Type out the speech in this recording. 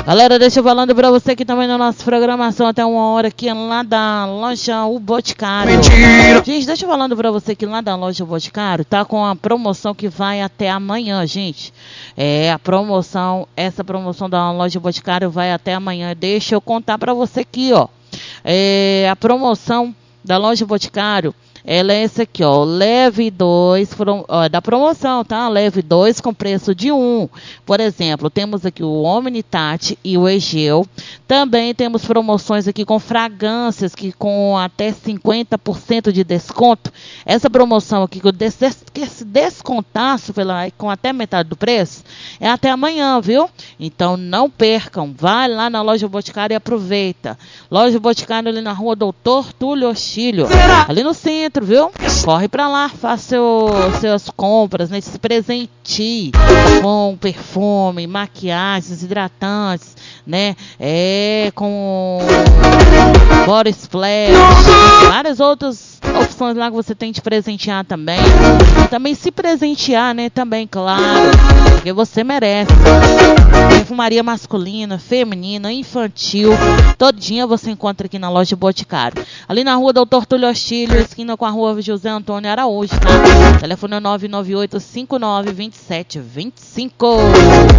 Galera, deixa eu falando pra você que também na nossa programação até 1h aqui lá da loja O Boticário. Gente, deixa eu falando pra você que lá da loja O Boticário tá com a promoção que vai até amanhã, gente. Essa promoção da loja O Boticário vai até amanhã. Deixa eu contar pra você aqui, ó. A promoção da loja O Boticário, ela é essa aqui, ó, leve 2, da promoção, tá? Leve 2 com preço de 1. Por exemplo, temos aqui o Omnitate e o Egeu. Também temos promoções aqui com fragrâncias, que com até 50% de desconto. Essa promoção aqui, que esse descontaço com até metade do preço, é até amanhã, viu? Então não percam, vai lá na loja Boticário e aproveita. Loja Boticário ali na rua Doutor Túlio Ostílio, ali no centro, viu? Corre pra lá, faça suas compras, né? Se presenteie com perfume, maquiagens, hidratantes, né? Com body splash, várias outras opções lá que você tem de presentear também. E também se presentear, né? Também, claro, porque você merece. Perfumaria masculina, feminina, infantil, todinha você encontra aqui na loja Boticário. Ali na rua Doutor Túlio Ostílio, esquina com a rua José Antônio Araújo, tá? Telefone é 998-592725.